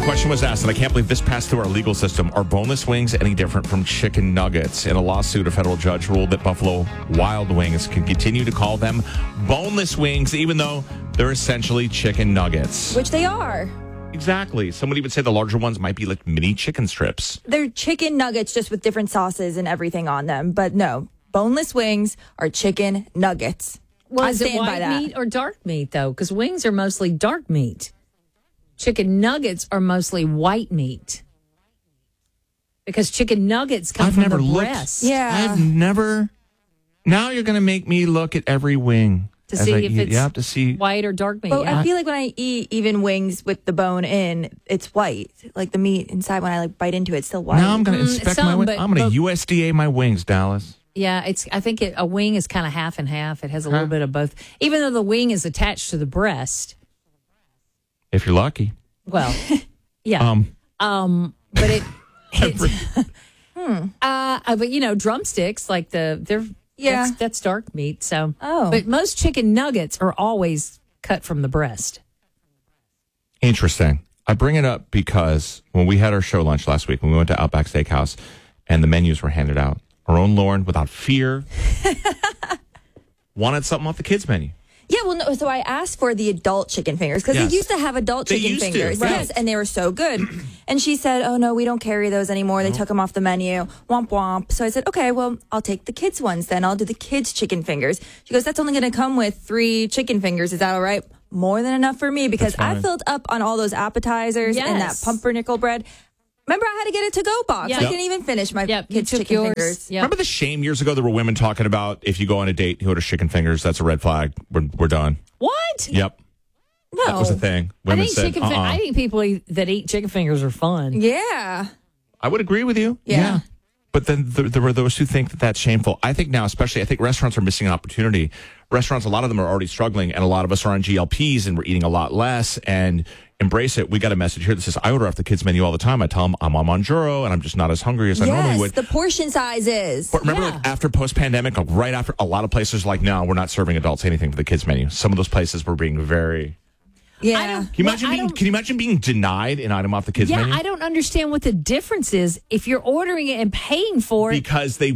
question was asked, and I can't believe this passed through our legal system. Are boneless wings any different from chicken nuggets? In a lawsuit, a federal judge ruled that Buffalo Wild Wings can continue to call them boneless wings, even though they're essentially chicken nuggets. Which they are. Exactly. Somebody would say the larger ones might be like mini chicken strips. They're chicken nuggets just with different sauces and everything on them. But no, boneless wings are chicken nuggets. Well, I is it stand by white that. meat or dark meat, though? Because wings are mostly dark meat. Chicken nuggets are mostly white meat. Because chicken nuggets come from the breast. Yeah. I've never. Now you're going to make me look at every wing. To see if it's to see. white or dark meat. But yeah. I feel like when I eat even wings with the bone in, it's white. Like the meat inside, when I bite into it, it's still white. Now I'm going to inspect my wings. I'm going to USDA my wings, Dallas. Yeah, I think a wing is kind of half and half. It has a little bit of both. Even though the wing is attached to the breast. If you're lucky. Well, yeah. But but drumsticks, like that's dark meat. So, but most chicken nuggets are always cut from the breast. Interesting. I bring it up because when we had our show lunch last week, when we went to Outback Steakhouse and the menus were handed out, our own Lauren, without fear, wanted something off the kids' menu. Yeah, well, no, so I asked for the adult chicken fingers because they used to have adult chicken fingers. Right. Yes, and they were so good. And she said, oh, no, we don't carry those anymore. They took them off the menu. Womp, womp. So I said, okay, well, I'll take the kids' ones then. I'll do the kids' chicken fingers. She goes, that's only going to come with 3 chicken fingers. Is that all right? More than enough for me because I filled up on all those appetizers and that pumpernickel bread. Remember, I had to get a to-go box. I didn't even finish my kids' chicken fingers. Remember the shame years ago? There were women talking about if you go on a date, you order chicken fingers, that's a red flag. We're done. What? Yep. No. That was a thing. Women said, I think people that eat chicken fingers are fun. Yeah. I would agree with you. Yeah. But then there were those who think that that's shameful. I think now, especially, I think restaurants are missing an opportunity. Restaurants, a lot of them are already struggling, and a lot of us are on GLPs, and we're eating a lot less, and embrace it. We got a message here that says, I order off the kids' menu all the time. I tell them I'm on Monjuro, and I'm just not as hungry as I normally would. Yes, the portion sizes. But remember, like, after post-pandemic, like right after, a lot of places like, no, we're not serving adults anything for the kids' menu. Some of those places were being very... Yeah. Can you imagine being denied an item off the kids' menu? Yeah, I don't understand what the difference is if you're ordering it and paying for it. Because they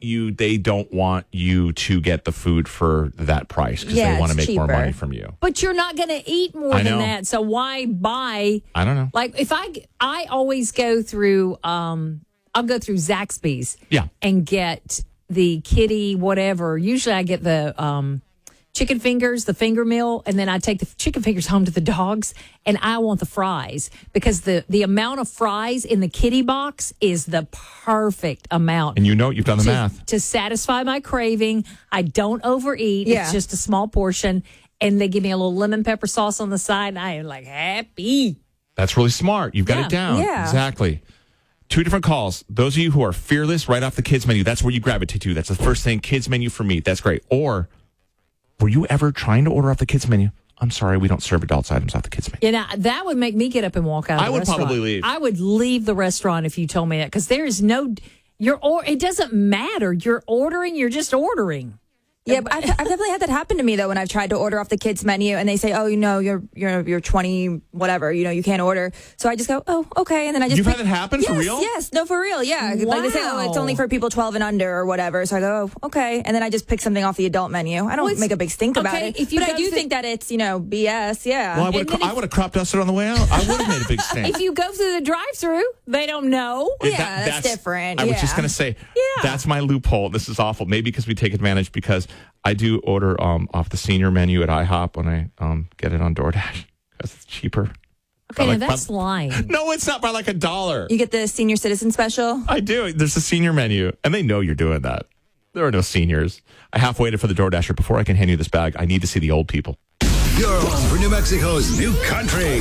don't want you to get the food for that price because they want to make more money from you. But you're not going to eat more than that, so why buy? I don't know. Like if I always go through, I'll go through Zaxby's and get the kitty whatever. Usually I get the chicken fingers, the finger meal, and then I take the chicken fingers home to the dogs, and I want the fries because the amount of fries in the kitty box is the perfect amount. And you've done the math. To satisfy my craving, I don't overeat. Yeah. It's just a small portion, and they give me a little lemon pepper sauce on the side, and I am like happy. That's really smart. You've got it down. Yeah. Exactly. 2 different calls. Those of you who are fearless right off the kids' menu, that's where you gravitate to. That's the first thing, kids' menu for me. That's great. Or... were you ever trying to order off the kids' menu? I'm sorry, we don't serve adults items off the kids' menu. Yeah, that would make me get up and walk out of the restaurant. I would probably leave. I would leave the restaurant if you told me that because there is no... it doesn't matter. You're ordering, you're just ordering. Yeah, but I've definitely had that happen to me though when I've tried to order off the kids' menu and they say, "Oh, you're 20 whatever, you can't order." So I just go, "Oh, okay," and then I just You've had it happen for real? Yes, no, for real, yeah. Wow. Like they say, "Oh, it's only for people 12 and under or whatever." So I go, "Oh, okay," and then I just pick something off the adult menu. I don't make a big stink about it, but I do think that it's BS. Yeah. Well, I would have crop dusted on the way out. I would have made a big stink. If you go through the drive-through, they don't know. That's different. I was just going to say, that's my loophole. This is awful. Maybe because we take advantage because I do order off the senior menu at IHOP when I get it on DoorDash because it's cheaper. Okay, now that's lying. No, it's not by like $1. You get the senior citizen special? I do. There's a senior menu, and they know you're doing that. There are no seniors. I half waited for the DoorDasher. Before I can hand you this bag, I need to see the old people. You're home for New Mexico's new country,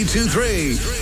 92.3.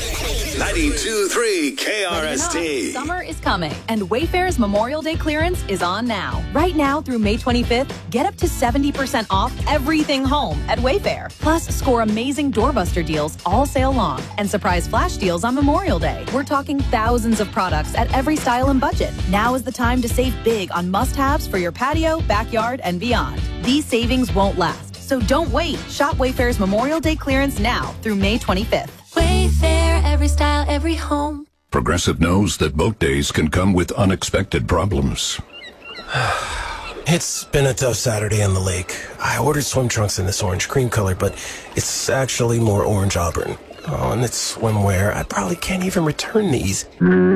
92.3 KRST. Summer is coming, and Wayfair's Memorial Day clearance is on now. Right now through May 25th, get up to 70% off everything home at Wayfair. Plus, score amazing doorbuster deals all sale long and surprise flash deals on Memorial Day. We're talking thousands of products at every style and budget. Now is the time to save big on must-haves for your patio, backyard, and beyond. These savings won't last, so don't wait. Shop Wayfair's Memorial Day clearance now through May 25th. Wayfair. every style, every home. Progressive knows that boat days can come with unexpected problems. It's been a tough Saturday on the lake. I ordered swim trunks in this orange cream color, but it's actually more orange auburn. Oh, and it's swimwear. I probably can't even return these.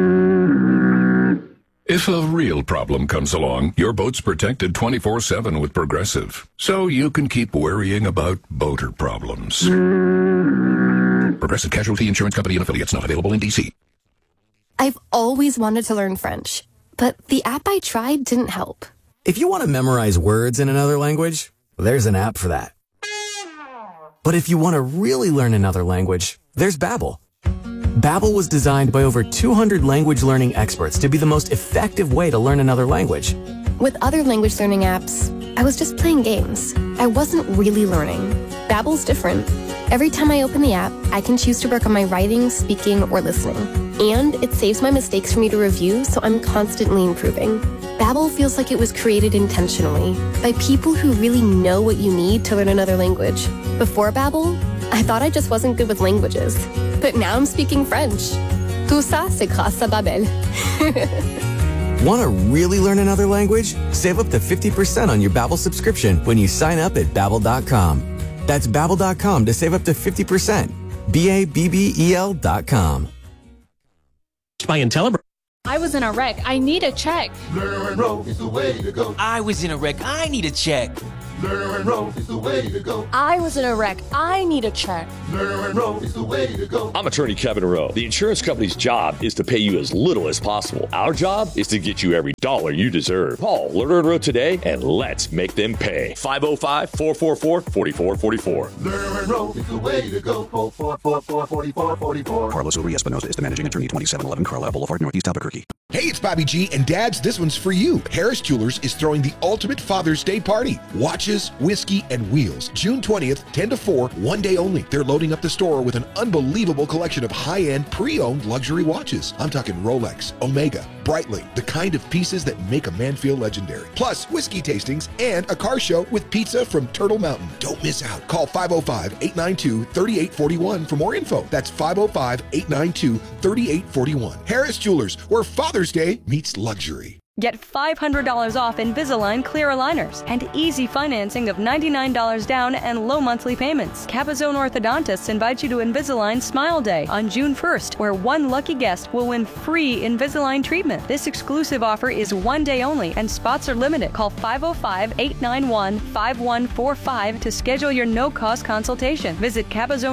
If a real problem comes along, your boat's protected 24/7 with Progressive, so you can keep worrying about boater problems. Progressive Casualty Insurance Company and Affiliates, not available in D.C. I've always wanted to learn French, but the app I tried didn't help. If you want to memorize words in another language, there's an app for that. But if you want to really learn another language, there's Babbel. Babbel was designed by over 200 language learning experts to be the most effective way to learn another language. With other language learning apps, I was just playing games. I wasn't really learning. Babbel's different. Every time I open the app, I can choose to work on my writing, speaking, or listening. And it saves my mistakes for me to review, so I'm constantly improving. Babbel feels like it was created intentionally by people who really know what you need to learn another language. Before Babbel, I thought I just wasn't good with languages. But now I'm speaking French. Tout ça, c'est grâce à Babbel. Want to really learn another language? Save up to 50% on your Babbel subscription when you sign up at Babbel.com. That's Babbel.com to save up to 50%. Babbel.com. By Intellibrand. I was in a wreck. I need a check. Learn and roll is the way to go. I was in a wreck. I need a check. Learn and roll is the way to go. I was in a wreck. I need a check. Learn and roll is the way to go. I'm attorney Kevin Rowe. The insurance company's job is to pay you as little as possible. Our job is to get you every dollar you deserve. Call Lerner and Rowe today and let's make them pay. 505-444-4444. Learn and roll is the way to go. 444-4444. Carlos Uri Espinosa is the managing attorney, 2711 Carlisle Boulevard, Northeast Albuquerque. Hey, it's Bobby G, and dads, this one's for you. Harris Jewelers is throwing the ultimate Father's Day party. Watches, whiskey, and wheels. June 20th, 10 to 4, one day only. They're loading up the store with an unbelievable collection of high-end, pre-owned luxury watches. I'm talking Rolex, Omega, Breitling, the kind of pieces that make a man feel legendary. Plus, whiskey tastings and a car show with pizza from Turtle Mountain. Don't miss out. Call 505-892-3841 for more info. That's 505-892-3841. Harris Jewelers, where Father's Day meets luxury. Get $500 off Invisalign clear aligners and easy financing of $99 down and low monthly payments. Capizone Orthodontists invite you to Invisalign Smile Day on June 1st, where one lucky guest will win free Invisalign treatment. This exclusive offer is one day only and spots are limited. Call 505-891-5145 to schedule your no-cost consultation. Visit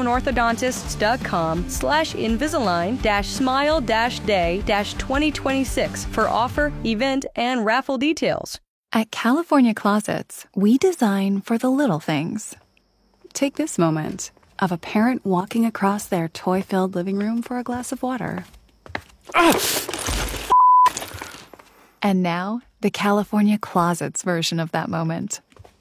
CapizoneOrthodontists.com/Invisalign-Smile-Day-2026 for offer, event, and raffle details. At California Closets, we design for the little things. Take this moment of a parent walking across their toy-filled living room for a glass of water. And now, the California Closets version of that moment.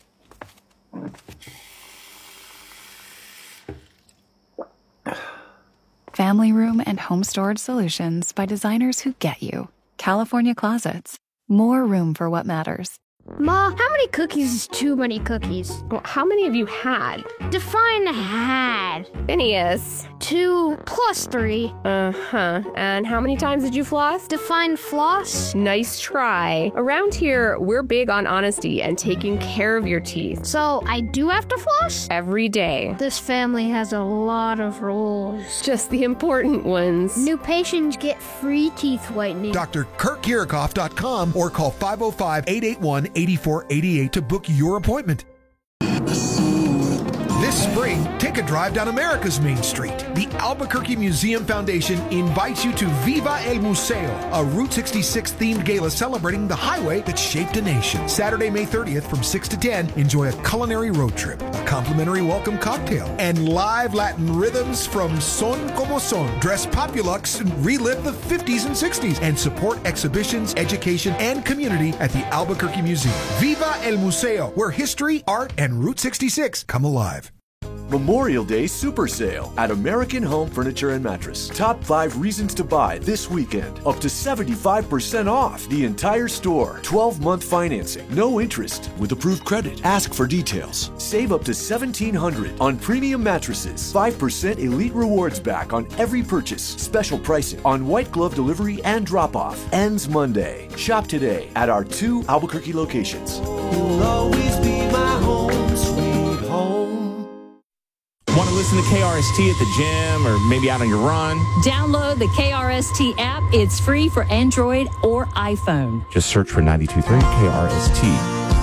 Family room and home storage solutions by designers who get you. California Closets. More room for what matters. Ma, how many cookies is too many cookies? Well, how many have you had? Define had. Phineas. 2 plus 3. Uh-huh. And how many times did you floss? Define floss. Nice try. Around here, we're big on honesty and taking care of your teeth. So I do have to floss? Every day. This family has a lot of rules. Just the important ones. New patients get free teeth whitening. DrKirkYurikoff.com or call 505-881-8488 to book your appointment. This spring, take a drive down America's Main Street. The Albuquerque Museum Foundation invites you to Viva el Museo, a Route 66 themed gala celebrating the highway that shaped a nation. Saturday, May 30th from 6 to 10, enjoy a culinary road trip, a complimentary welcome cocktail, and live Latin rhythms from Son Como Son. Dress Populux and relive the 50s and 60s and support exhibitions, education, and community at the Albuquerque Museum. Viva el Museo, where history, art, and Route 66 come alive. Memorial Day Super Sale at American Home Furniture and Mattress. Top 5 reasons to buy this weekend. Up to 75% off the entire store. 12-month financing. No interest with approved credit. Ask for details. Save up to $1,700 on premium mattresses. 5% Elite Rewards back on every purchase. Special pricing on white glove delivery and drop-off. Ends Monday. Shop today at our 2 Albuquerque locations. You'll always be my home, sweet home. Want to listen to KRST at the gym or maybe out on your run? Download the KRST app. It's free for Android or iPhone. Just search for 92.3 KRST.